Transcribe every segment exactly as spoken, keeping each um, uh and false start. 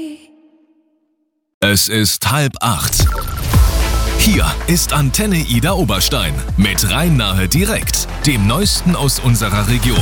Es ist halb acht. Hier ist Antenne Ida Oberstein mit Rhein-Nahe direkt, dem Neuesten aus unserer Region.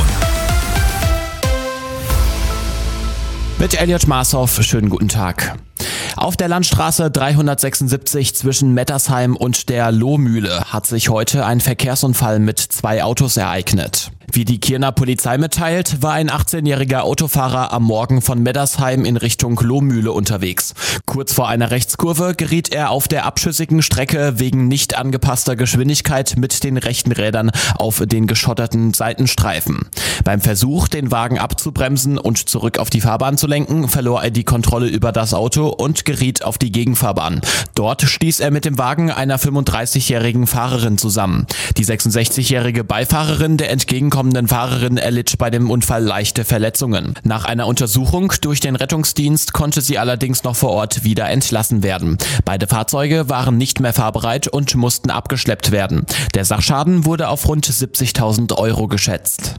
Mit Elliot Marshoff, schönen guten Tag. Auf der Landstraße dreihundertsechsundsiebzig zwischen Mettersheim und der Lohmühle hat sich heute ein Verkehrsunfall mit zwei Autos ereignet. Wie die Kirner Polizei mitteilt, war ein achtzehnjähriger Autofahrer am Morgen von Mettersheim in Richtung Lohmühle unterwegs. Kurz vor einer Rechtskurve geriet er auf der abschüssigen Strecke wegen nicht angepasster Geschwindigkeit mit den rechten Rädern auf den geschotterten Seitenstreifen. Beim Versuch, den Wagen abzubremsen und zurück auf die Fahrbahn zu lenken, verlor er die Kontrolle über das Auto und geriet auf die Gegenfahrbahn. Dort stieß er mit dem Wagen einer fünfunddreißigjährigen Fahrerin zusammen. Die sechsundsechzigjährige Beifahrerin der entgegenkommenden Fahrerin erlitt bei dem Unfall leichte Verletzungen. Nach einer Untersuchung durch den Rettungsdienst konnte sie allerdings noch vor Ort wieder entlassen werden. Beide Fahrzeuge waren nicht mehr fahrbereit und mussten abgeschleppt werden. Der Sachschaden wurde auf rund siebzigtausend Euro geschätzt.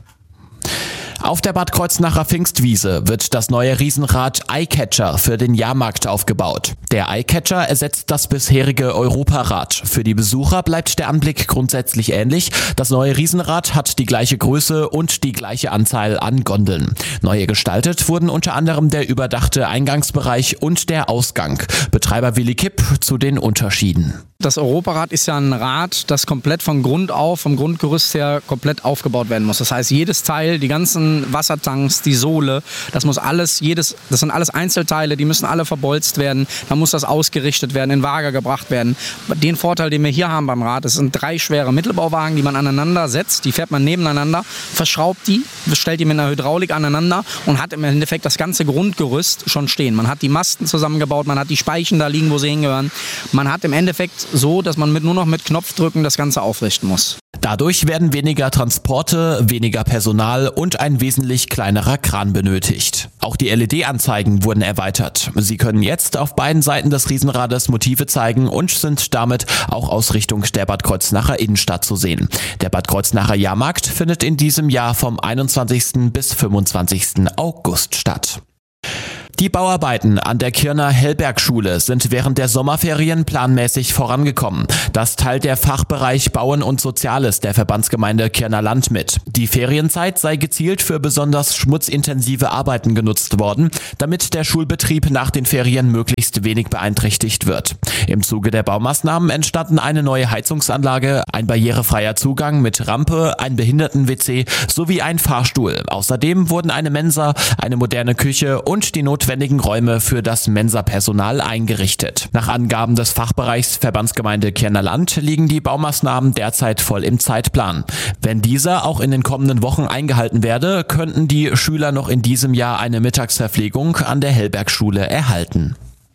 Auf der Bad Kreuznacher Pfingstwiese wird das neue Riesenrad Eyecatcher für den Jahrmarkt aufgebaut. Der Eyecatcher ersetzt das bisherige Europarad. Für die Besucher bleibt der Anblick grundsätzlich ähnlich. Das neue Riesenrad hat die gleiche Größe und die gleiche Anzahl an Gondeln. Neu gestaltet wurden unter anderem der überdachte Eingangsbereich und der Ausgang. Betreiber Willi Kipp zu den Unterschieden. Das Europarad ist ja ein Rad, das komplett von Grund auf, vom Grundgerüst her komplett aufgebaut werden muss. Das heißt, jedes Teil, die ganzen Wassertanks, die Sohle, das muss alles, jedes, das sind alles Einzelteile, die müssen alle verbolzt werden. Dann muss das ausgerichtet werden, in Waage gebracht werden. Den Vorteil, den wir hier haben beim Rad, es sind drei schwere Mittelbauwagen, die man aneinander setzt. Die fährt man nebeneinander, verschraubt die, stellt die mit einer Hydraulik aneinander und hat im Endeffekt das ganze Grundgerüst schon stehen. Man hat die Masten zusammengebaut, man hat die Speichen da liegen, wo sie hingehören. Man hat im Endeffekt so, dass man mit, nur noch mit Knopfdrücken das Ganze aufrichten muss. Dadurch werden weniger Transporte, weniger Personal und ein wesentlich kleinerer Kran benötigt. Auch die L E D-Anzeigen wurden erweitert. Sie können jetzt auf beiden Seiten des Riesenrades Motive zeigen und sind damit auch aus Richtung der Bad Kreuznacher Innenstadt zu sehen. Der Bad Kreuznacher Jahrmarkt findet in diesem Jahr vom einundzwanzigsten bis fünfundzwanzigsten August statt. Die Bauarbeiten an der Kirner Hellbergschule sind während der Sommerferien planmäßig vorangekommen. Das teilt der Fachbereich Bauen und Soziales der Verbandsgemeinde Kirner Land mit. Die Ferienzeit sei gezielt für besonders schmutzintensive Arbeiten genutzt worden, damit der Schulbetrieb nach den Ferien möglichst wenig beeinträchtigt wird. Im Zuge der Baumaßnahmen entstanden eine neue Heizungsanlage, ein barrierefreier Zugang mit Rampe, ein Behinderten-W C sowie ein Fahrstuhl. Außerdem wurden eine Mensa, eine moderne Küche und die notwendigen Räume für das Mensa-Personal eingerichtet. Nach Angaben des Fachbereichs Verbandsgemeinde Kirner Land liegen die Baumaßnahmen derzeit voll im Zeitplan. Wenn dieser auch in den kommenden Wochen eingehalten werde, könnten die Schüler noch in diesem Jahr eine Mittagsverpflegung an der Hellbergschule erhalten.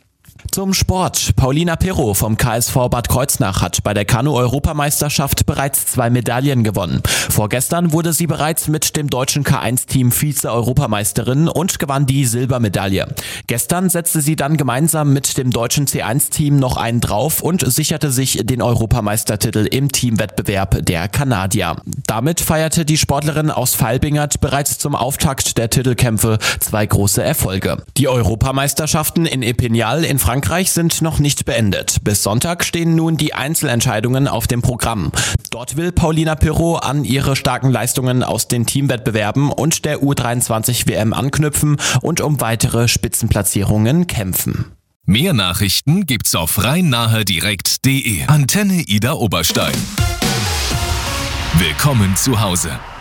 Zum Sport. Paulina Pirro vom K S V Bad Kreuznach hat bei der Kanu-Europameisterschaft bereits zwei Medaillen gewonnen. Vorgestern wurde sie bereits mit dem deutschen K eins Team Vize-Europameisterin und gewann die Silbermedaille. Gestern setzte sie dann gemeinsam mit dem deutschen C eins Team noch einen drauf und sicherte sich den Europameistertitel im Teamwettbewerb der Kanadier. Damit feierte die Sportlerin aus Vailbingert bereits zum Auftakt der Titelkämpfe zwei große Erfolge. Die Europameisterschaften in Epinal in Frankreich sind noch nicht beendet. Bis Sonntag stehen nun die Einzelentscheidungen auf dem Programm. Dort will Paulina Pirro an ihre starken Leistungen aus den Teamwettbewerben und der U dreiundzwanzig W M anknüpfen und um weitere Spitzenplatzierungen kämpfen. Mehr Nachrichten gibt's auf rhein-nahe direkt punkt de. Antenne Ida Oberstein. Willkommen zu Hause.